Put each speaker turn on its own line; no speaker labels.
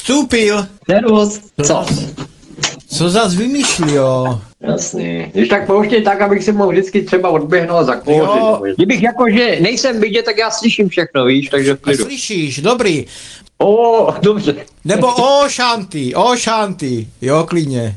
vstúpil.
Servus. Co?
Co zas vymýšlio?
Jasný. Když tak pouštěj tak, abych si mohl vždycky třeba odběhnout a zakouřit.
Jo.
Kdybych jakože nejsem vidět, tak já slyším všechno, víš, takže v
A
klidu.
slyšíš, dobrý.
Dobře.
Nebo o šanty, jo, klidně.